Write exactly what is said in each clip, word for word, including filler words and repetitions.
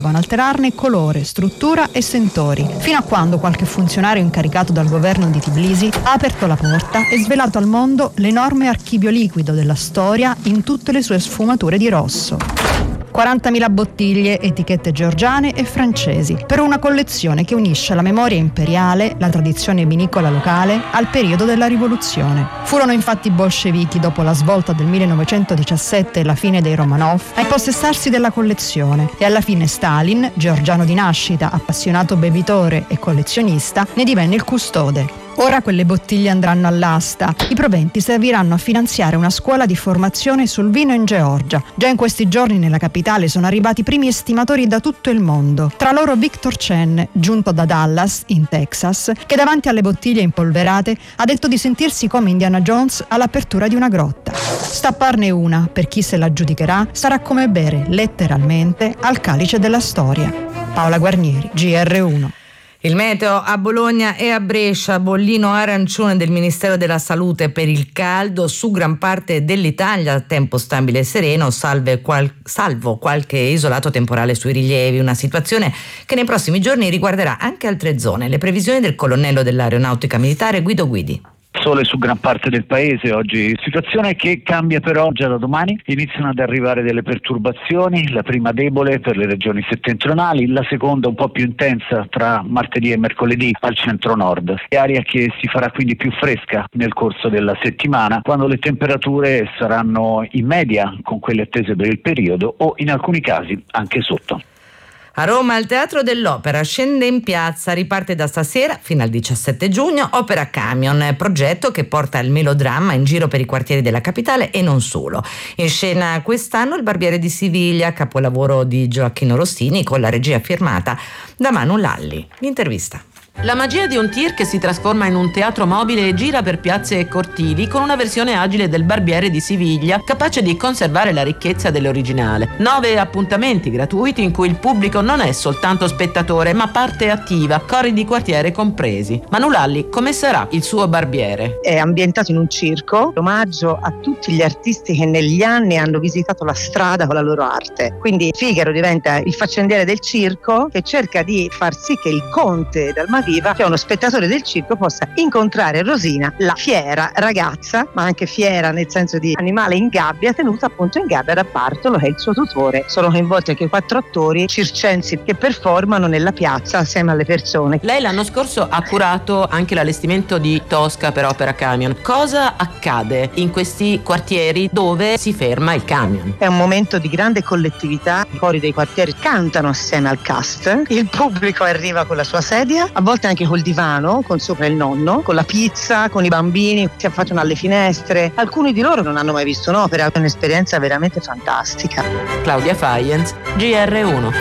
alterarne colore, struttura e sentori, fino a quando qualche funzionario incaricato dal governo di Tbilisi ha aperto la porta e svelato al mondo l'enorme archivio liquido della storia in tutte le sue sfumature di rosso. quarantamila bottiglie, etichette georgiane e francesi, per una collezione che unisce la memoria imperiale, la tradizione vinicola locale, al periodo della rivoluzione. Furono infatti i bolscevichi, dopo la svolta del millenovecentodiciassette e la fine dei Romanov, a impossessarsi della collezione e alla fine Stalin, georgiano di nascita, appassionato bevitore e collezionista, ne divenne il custode. Ora quelle bottiglie andranno all'asta. I proventi serviranno a finanziare una scuola di formazione sul vino in Georgia. Già in questi giorni nella capitale sono arrivati i primi estimatori da tutto il mondo. Tra loro Victor Chen, giunto da Dallas, in Texas, che davanti alle bottiglie impolverate ha detto di sentirsi come Indiana Jones all'apertura di una grotta. Stapparne una, per chi se la giudicherà, sarà come bere, letteralmente, al calice della storia. Paola Guarnieri, G R uno. Il meteo a Bologna e a Brescia, bollino arancione del Ministero della Salute per il caldo su gran parte dell'Italia, tempo stabile e sereno, salve qual- salvo qualche isolato temporale sui rilievi, una situazione che nei prossimi giorni riguarderà anche altre zone. Le previsioni del colonnello dell'Aeronautica Militare Guido Guidi. Sole su gran parte del paese oggi, situazione che cambia però già da domani. Iniziano ad arrivare delle perturbazioni, la prima debole per le regioni settentrionali, la seconda un po' più intensa tra martedì e mercoledì al centro-nord. Aria che si farà quindi più fresca nel corso della settimana, quando le temperature saranno in media con quelle attese per il periodo o in alcuni casi anche sotto. A Roma il Teatro dell'Opera scende in piazza, riparte da stasera fino al diciassette giugno Opera Camion, progetto che porta il melodramma in giro per i quartieri della capitale e non solo. In scena quest'anno Il Barbiere di Siviglia, capolavoro di Gioacchino Rossini con la regia firmata da Manu Lalli. L'intervista. La magia di un tir che si trasforma in un teatro mobile e gira per piazze e cortili con una versione agile del Barbiere di Siviglia, capace di conservare la ricchezza dell'originale. Nove appuntamenti gratuiti in cui il pubblico non è soltanto spettatore, ma parte attiva, cori di quartiere compresi. Manu Lalli, come sarà il suo Barbiere? È ambientato in un circo, omaggio a tutti gli artisti che negli anni hanno visitato la strada con la loro arte. Quindi Figaro diventa il faccendiere del circo che cerca di far sì che il conte dal Viva, che uno spettatore del circo possa incontrare Rosina, la fiera ragazza, ma anche fiera nel senso di animale in gabbia, tenuta appunto in gabbia da Bartolo, che è il suo tutore. Sono coinvolti anche quattro attori circensi che performano nella piazza assieme alle persone. Lei l'anno scorso ha curato anche l'allestimento di Tosca per Opera Camion. Cosa accade in questi quartieri dove si ferma il camion? È un momento di grande collettività, i cori dei quartieri cantano assieme al cast, il pubblico arriva con la sua sedia, a volte anche col divano, con sopra il nonno, con la pizza, con i bambini, si affacciano alle finestre. Alcuni di loro non hanno mai visto un'opera, è un'esperienza veramente fantastica. Claudia Faienz, G R uno.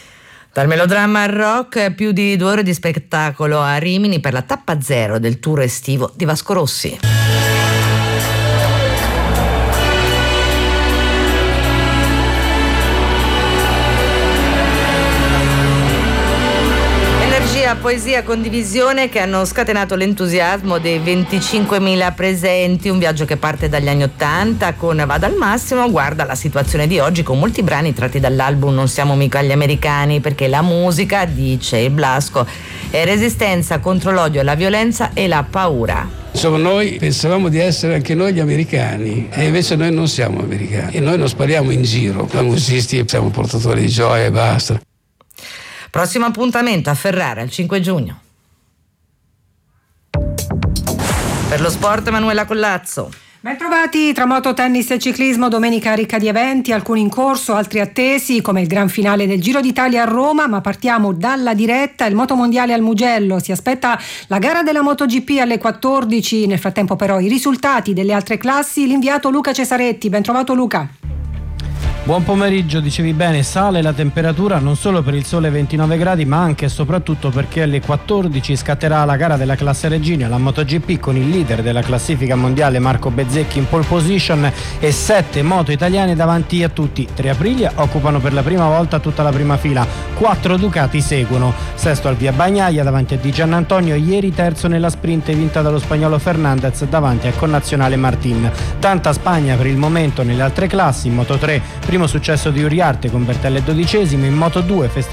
Dal melodramma al rock, più di due ore di spettacolo a Rimini per la tappa zero del tour estivo di Vasco Rossi. Poesia, condivisione che hanno scatenato l'entusiasmo dei venticinquemila presenti, un viaggio che parte dagli anni ottanta con Vada al massimo, guarda la situazione di oggi con molti brani tratti dall'album Non siamo mica gli americani, perché la musica, dice il Blasco, è resistenza contro l'odio, la violenza e la paura. Insomma, noi pensavamo di essere anche noi gli americani e invece noi non siamo americani e noi non spariamo in giro, da musicisti siamo portatori di gioia e basta. Prossimo appuntamento a Ferrara il cinque giugno. Per lo sport Emanuela Collazzo. Bentrovati, tra moto, tennis e ciclismo, domenica ricca di eventi, alcuni in corso, altri attesi, come il gran finale del Giro d'Italia a Roma, ma partiamo dalla diretta. Il motomondiale al Mugello, si aspetta la gara della MotoGP alle quattordici, nel frattempo però i risultati delle altre classi, l'inviato Luca Cesaretti. Ben trovato Luca. Buon pomeriggio, dicevi bene, sale la temperatura non solo per il sole ventinove gradi ma anche e soprattutto perché alle quattordici scatterà la gara della classe regina, la MotoGP, con il leader della classifica mondiale Marco Bezzecchi in pole position e sette moto italiane davanti a tutti. Tre Aprilia occupano per la prima volta tutta la prima fila, quattro Ducati seguono, sesto al Via Bagnaia davanti a Di Giannantonio, ieri terzo nella sprint vinta dallo spagnolo Fernandez davanti al connazionale Martin. Tanta Spagna per il momento nelle altre classi, in Moto tre primo successo di Uriarte con Bertelle dodicesimo, in Moto due festeggiamento